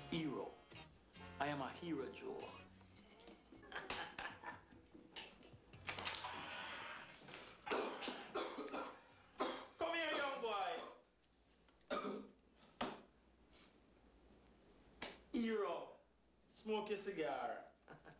Hero. I am a hero, Joe. Come here, young boy. Hero, smoke your cigar.